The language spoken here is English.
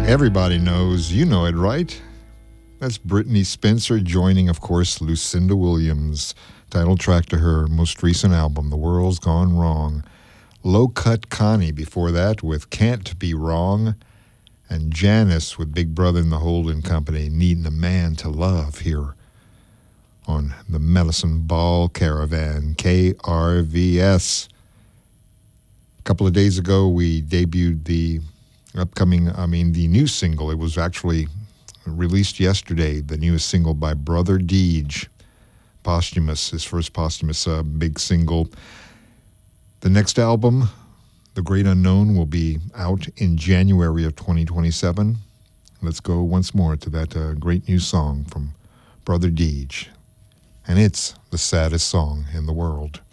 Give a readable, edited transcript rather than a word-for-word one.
Everybody knows, you know it, right? That's Brittany Spencer joining, of course, Lucinda Williams. Title track to her most recent album, The World's Gone Wrong. Low Cut Connie before that with Can't Be Wrong. And Janice with Big Brother and the Holding Company, Needing a Man to Love here on the Medicine Ball Caravan, KRVS. A couple of days ago, we debuted the new single. It was actually released yesterday, the newest single by Brother Deej, posthumous, his first posthumous big single. The next album, The Great Unknown, will be out in January of 2027. Let's go once more to that great new song from Brother Deej. And it's the saddest song in the world.